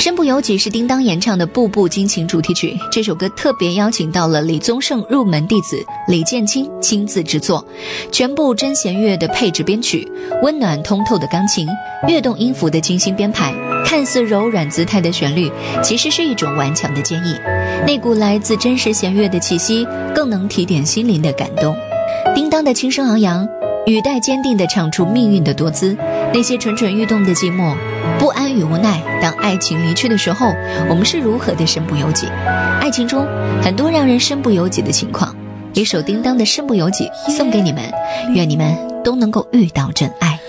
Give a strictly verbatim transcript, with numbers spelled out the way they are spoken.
身不由己是叮当演唱的《步步惊情》主题曲，这首歌特别邀请到了李宗盛入门弟子李建清亲自制作，全部真弦乐的配置编曲，温暖通透的钢琴，跃动音符的精心编排，看似柔软姿态的旋律，其实是一种顽强的坚毅。那股来自真实弦乐的气息，更能提点心灵的感动。叮当的轻声昂扬，语带坚定地唱出命运的多姿，那些蠢蠢欲动的寂寞、不安与无奈，当爱情离去的时候，我们是如何的身不由己。爱情中很多让人身不由己的情况，一首叮当的身不由己送给你们，愿你们都能够遇到真爱。